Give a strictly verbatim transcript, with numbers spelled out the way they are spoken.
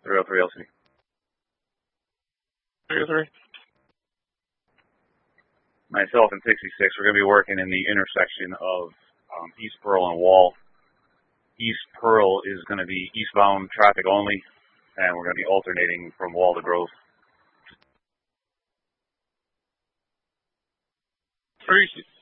three oh three L C. three oh three. Myself and sixty-six, we're going to be working in the intersection of um, East Pearl and Wall. East Pearl is going to be eastbound traffic only, and we're going to be alternating from Wall to Grove. Three.